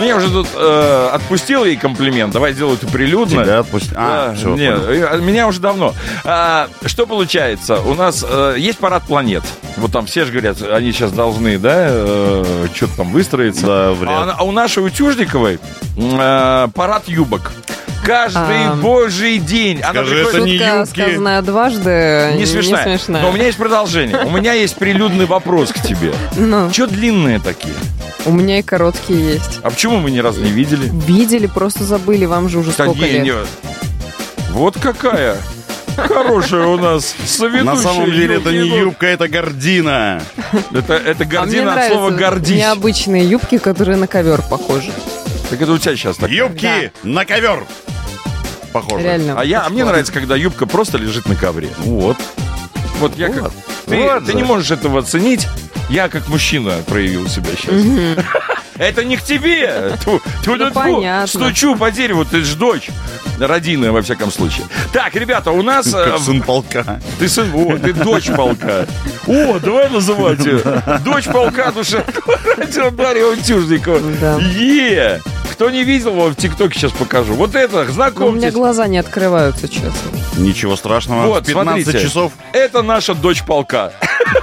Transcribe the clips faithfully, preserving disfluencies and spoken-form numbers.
Меня уже тут э, отпустил ей комплимент. Давай сделаю это прилюдно. Тебя отпустил? А, да, все, нет, понял. меня уже давно. А, что получается? У нас э, есть парад планет. Вот там все же говорят, они сейчас должны, да, э, что-то там выстроиться. Да, в ряд. а, а у нашей утюжниковой э, парад юбок. Каждый А, божий день. Она скажи, приходит... это не Шутка, юбки. сказанная дважды, Не смешная. не смешная. Но у меня есть продолжение. У меня есть прилюдный вопрос к тебе. Ну, Че длинные такие? у меня и короткие есть. А почему мы ни разу не видели? Видели, просто забыли, вам же уже Да сколько не, лет. не. Вот какая хорошая у нас соведущая. На самом деле это не Егор. юбка, это гордина. Это, это А мне гордина от нравятся слова гордись. необычные юбки, которые на ковер похожи. Так это у тебя сейчас так. Юбки на ковер. Похоже. Реально. А, я, а мне нравится, когда юбка просто лежит на ковре. Ну вот. Вот я как... Вот. Ты, Вот ты же. не можешь этого оценить. Я как мужчина проявил себя сейчас. Это не к тебе. Тьфу, тьфу, Ну, тьфу. понятно. Стучу по дереву, ты ж дочь. Родина, во всяком случае. Так, ребята, у нас... э, Как сын полка. Ты сын, о, ты дочь полка. О, давай называть ее. Дочь полка душа. Радио Дарья Утюжникова. Да. Е! Кто не видел, его в ТикТоке сейчас покажу. Вот это, Но у меня знакомьтесь. глаза не открываются, честно. Ничего страшного. Вот, В пятнадцать смотрите. часов Это наша дочь полка.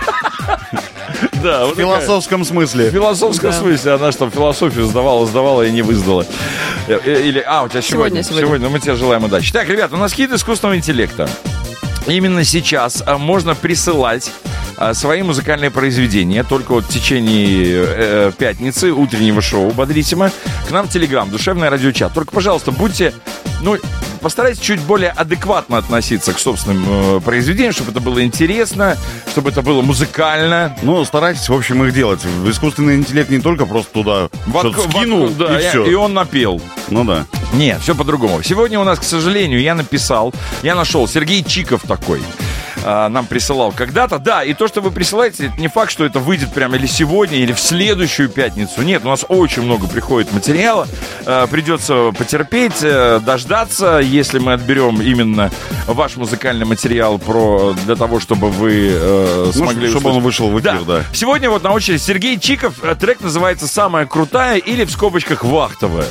Да, вот в философском В смысле. философском Да. смысле. Она что, философию сдавала, сдавала и не выздала. Э, э, Или, а, у тебя сегодня. Сегодня, сегодня. Ну, мы тебе желаем удачи. Так, ребята, у нас хит искусственного интеллекта. Именно сейчас а, можно присылать а, свои музыкальные произведения только вот в течение э, пятницы, утреннего шоу «Бодрисимо» к нам в Телеграм, душевный радиочат. Только, пожалуйста, будьте, ну, постарайтесь чуть более адекватно относиться к собственным э, произведениям, чтобы это было интересно, чтобы это было музыкально. Ну, старайтесь, в общем, их делать. Искусственный интеллект не только просто туда Вок- что-то скинул, вокруг, да, и все. и он напел. Ну да. Нет, все по-другому. Сегодня у нас, к сожалению, я написал, я нашел, Сергей Чиков такой а, нам присылал когда-то. Да, и то, что вы присылаете, это не факт, что это выйдет прямо или сегодня, или в следующую пятницу. Нет, у нас очень много приходит материала. А, придется потерпеть, а, дождаться, если мы отберем именно ваш музыкальный материал про, для того, чтобы вы а, Ну, смогли... чтобы он услышать. вышел в эфир, да. Сегодня вот на очереди Сергей Чиков. Трек называется «Самая крутая» или в скобочках «Вахтовая».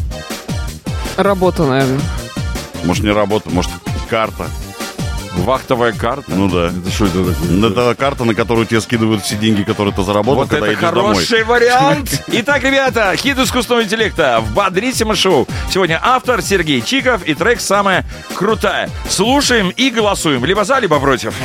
Работа, наверное. Может, не работа, может, карта. Вахтовая карта? Ну да. Это что это такое? Это карта, на которую тебе скидывают все деньги, которые ты заработал, Вот когда это идешь домой. хороший вариант. Итак, ребята, хит искусственного интеллекта в Бодрисимо шоу. Сегодня автор Сергей Чиков и трек «Самая крутая». Слушаем и голосуем. Либо за, либо против.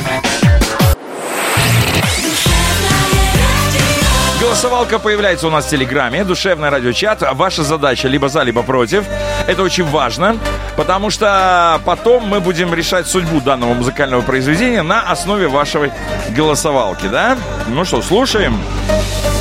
Голосовалка появляется у нас в Телеграме, душевный радиочат. Ваша задача либо за, либо против. Это очень важно, потому что потом мы будем решать судьбу данного музыкального произведения на основе вашей голосовалки, да? Ну что, слушаем.